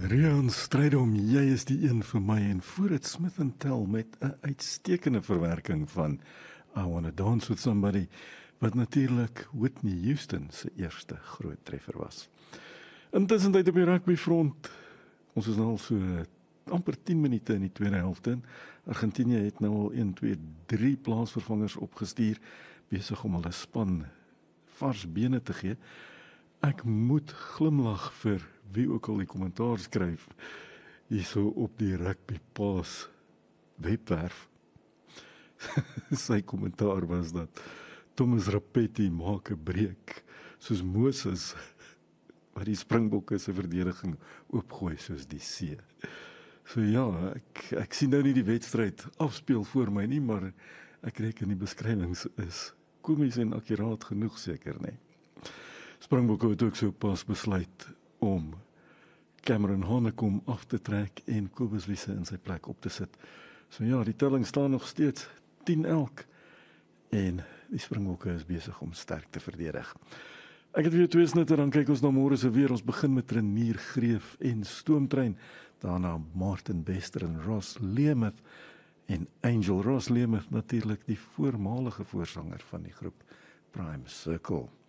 Rian Strydom, jy is die een vir my en voor het Smith & Tell met 'n uitstekende verwerking van I Wanna Dance With Somebody, wat natuurlik Whitney Houston se eerste groot treffer was. Intussen tyd op die rugbyfront, ons is nou al so amper 10 minute in die tweede helfte in. Argentinië het nou al 1, 2, 3 plaasvervangers opgestuur, besig om hulle span vars bene te gee. Ek moet glimlag vir wie ook al die kommentaar skryf hierso op die Rugby Pass webwerf. Sy kommentaar was dat Thomas Rapetti maak 'n breek soos Moses wat die Springbokke se verdediging oopgooi soos die see. So ja, ek sien nou nie die wedstryd afspeel voor my nie, maar ek reken die beskrywings is komies en akkuraat genoeg seker, nee. Springbokke het ook so pas besluit om Cameron Hanekom af te trek en Kobus Wiese in sy plek op te sit. So ja, die telling staan nog steeds 10 elk en die Springbokke is besig om sterk te verdedig. Ek het weer 2 snitte, dan kyk ons na môre se weer. Ons begin met Renier Greef en Stoomtrein, daarna Martin Bester en Ross Leemeth en Angel Ross Leemeth, natuurlik die voormalige voorsanger van die groep Prime Circle.